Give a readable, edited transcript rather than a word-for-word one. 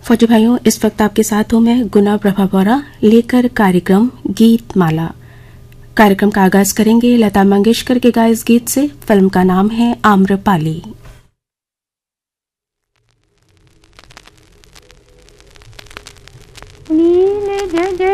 फौजी भाइयों, इस वक्त आपके साथ हूं मैं गुना प्रभा बोरा लेकर कार्यक्रम गीत माला। कार्यक्रम का आगाज करेंगे लता मंगेशकर के गाए इस गीत से। फिल्म का नाम है आम्रपाली। नील जग